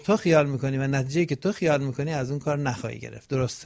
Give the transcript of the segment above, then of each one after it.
تو خیال میکنی و نتیجه‌ای که تو خیال میکنی از اون کار نخواهی گرفت. درسته؟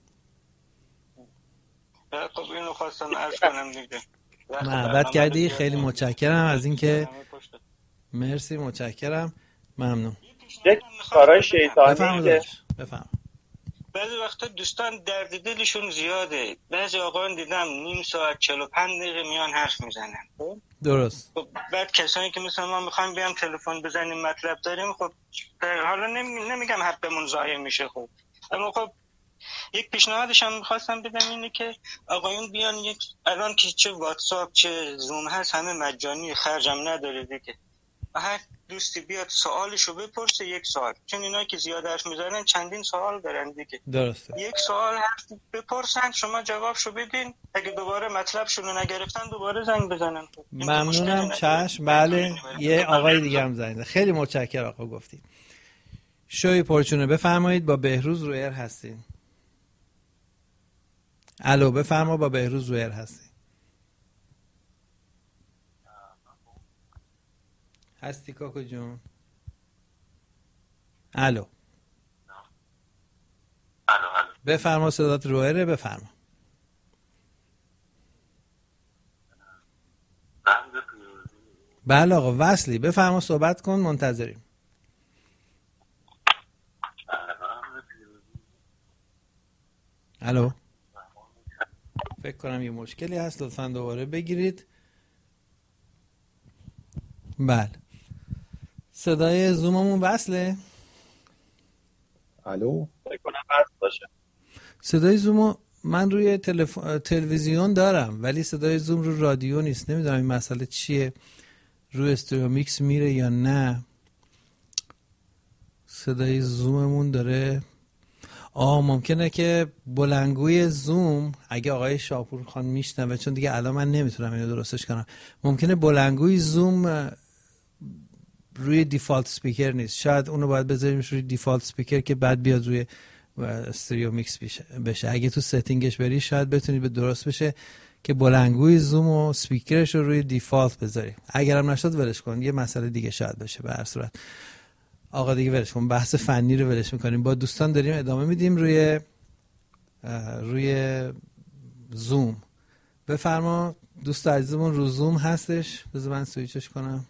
خب اینو خواستم عرض کنم دیگه. محبت کردی، خیلی متشکرم از اینکه مرسی، متشکرم، ممنون. یک کارهای شیطانی که بفهم. بعضی وقتا دوستان درد دلشون زیاده، بعضی آقایان دیدم نیم ساعت 45 دقیقه میان حرف میزنن. درست. خب بعد کسانی که مثلا ما میخوایم بیام تلفن بزنیم مطلب داریم، خب حالا نمیگم حقمون ضایع میشه، خب اما خب یک پیشنهادش هم میخواستم بدم اینه که آقایون بیان الان که چه واتساپ چه زوم هست همه مجانی، خرجم نداره دیگه، هر دوستی بیاد سوالشو بپرسه، یک سوال، چون اینا که زیاد حرف میزنن چندین سوال دارن دیگه. درسته. یک سوال حرف بپرسن، شما جوابشو بدین، اگه دوباره مطلبشونو نگرفتن دوباره زنگ بزنن. ممنونم، چشم. بله یه آقای دیگه هم زنگ. خیلی متشکرم آقا گفتید. شوی پرچونه بفرمایید، با بهروز رویر هستین. الو بفرما، با بهروز رویر هستین. هستی کاکو جون؟ الو بفرما، صدات رویره، بفرما. بله آقا وصلی، بفرما صحبت کن، منتظریم. الو فکر کنم یه مشکلی هست، لطفا دوباره بگیرید. بله صدای زوممون وصله؟ الو فکر کنم وصل باشه. صدای زومو من روی تلویزیون دارم ولی صدای زوم رو رادیو نیست. نمیدونم این مسئله چیه، روی استریو میکس میره یا نه. صدای زوممون داره ممکنه که بلندگوی زوم، اگه آقای شاپور خان میشنوه، چون دیگه الان من نمیتونم اینو درستش کنم، ممکنه بلندگوی زوم روی دیفالت سپیکر نیست. شاید اونو باید بذاریمش روی دیفالت سپیکر که بعد بیاد روی استریو میکس بشه. اگه تو ستینگش بری شاید بتونی به درست بشه که بلندگوی زوم و سپیکرش رو روی دیفالت بذاری. اگرم نشد ولش کن، یه مسئله دیگه شاید باشه. به هر صورت آقا دیگه ولش کن، بحث فنی رو ولش میکنیم. با دوستان داریم ادامه میدیم روی زوم. بفرما دوست عزیزمون رو زوم هستش، بذار من سویچش کنم.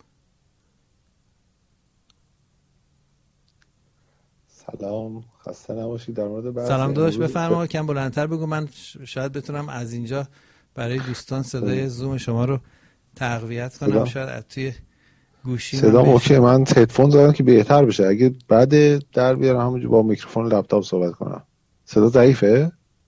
سلام، خسته نباشید. در مورد بحث سلام داداش، بفرما، کم بلندتر بگو، من شاید بتونم از اینجا برای دوستان صدای زوم شما رو تقویت کنم. شاید توی گوشی صدا اوکی، من هدفون دارم که بهتر بشه. اگه بعد در بیارم همونجوری با میکروفون لپتاپ صحبت کنم. صدا ضعیفه؟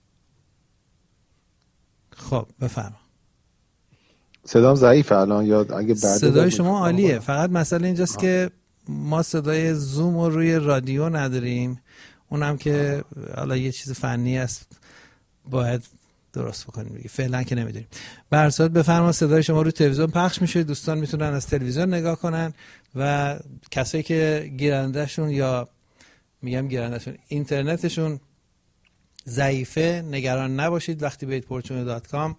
خب بفرما. صدام ضعیفه الان یا اگه بعد؟ صدای شما عالیه، فقط مسئله اینجاست که ما صدای زوم رو روی رادیو نداریم. اونم که حالا یه چیز فنی است باید درست بکنیم دیگه، فعلا که نمیدونیم. به هر صورت بفرما، صدای شما رو تلویزیون پخش میشه، دوستان میتونن از تلویزیون نگاه کنن و کسایی که گیرندهشون یا میگم گیرندهشون اینترنتشون ضعیفه نگران نباشید. وقتی برید porchune.com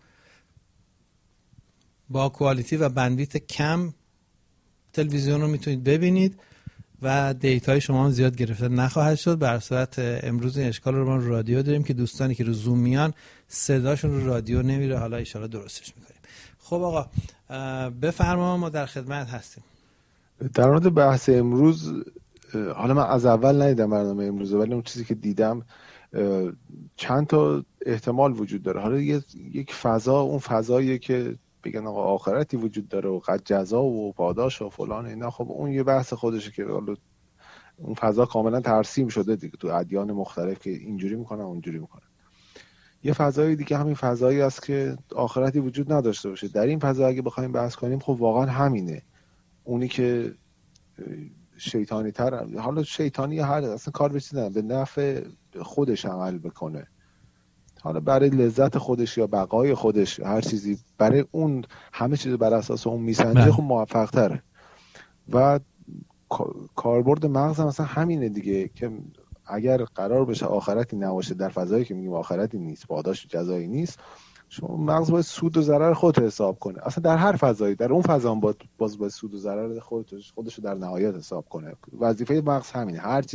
با کوالیتی و بندویت کم تلویزیون رو میتونید ببینید و دیتای شما هم زیاد گرفته نخواهد شد. به هر صورت امروز این اشکال رو ما رو رادیو داریم که دوستانی که رو زوم میان صداشون رو رادیو نمیره. حالا ان شاءالله درستش میکنیم. خب آقا بفرما، ما در خدمت هستیم. در مورد بحث امروز، حالا من از اول ندیدم برنامه امروز ولی اون چیزی که دیدم چند تا احتمال وجود داره. حالا یک فضا، اون فضاییه که بگن آقا آخرتی وجود داره و قد جزا و پاداش و فلان اینا، خب اون یه بحث خودشه که اون فضا کاملا ترسیم شده دیگه تو ادیان مختلف که اینجوری میکنن اونجوری میکنن. یه فضای دیگه همین فضایی است که آخرتی وجود نداشته باشه. در این فضا اگه بخوایم بحث کنیم خب واقعا همینه، اونی که شیطانی تر، حالا شیطانی هر اصلا کار به چیز به نفع خودش عمل بکنه، حالا برای لذت خودش یا بقای خودش، هر چیزی برای اون، همه چیز بر اساس اون میسنجه، خب موفق تره. و کاربرد مغز هم مثلا همینه دیگه، که اگر قرار بشه آخرتی نباشه در فضایی که میگیم آخرتی نیست، پاداش جزایی نیست، شما مغز باید سود و ضرر خودت حساب کنه، اصلا در هر فضایی، در اون فضا هم باید سود و ضرر خودش رو در نهایت حساب کنه. وظیفه مغز همینه، هر